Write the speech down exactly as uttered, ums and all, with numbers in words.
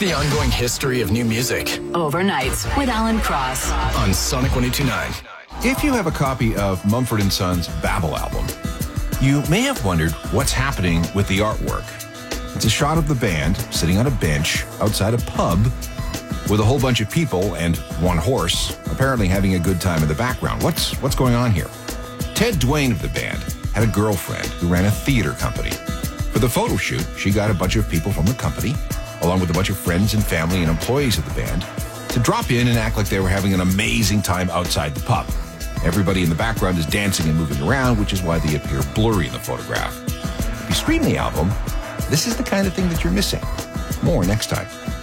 the ongoing history of new music. Overnights with Alan Cross on Sonic one oh two point nine. If you have a copy of Mumford and Sons' Babel album, you may have wondered what's happening with the artwork. It's a shot of the band sitting on a bench outside a pub with a whole bunch of people and one horse apparently having a good time in the background. What's what's going on here? Ted Dwayne of the band had a girlfriend who ran a theater company. For the photo shoot, she got a bunch of people from the company, along with a bunch of friends and family and employees of the band, to drop in and act like they were having an amazing time outside the pub. Everybody in the background is dancing and moving around, which is why they appear blurry in the photograph. If you stream the album, this is the kind of thing that you're missing. More next time.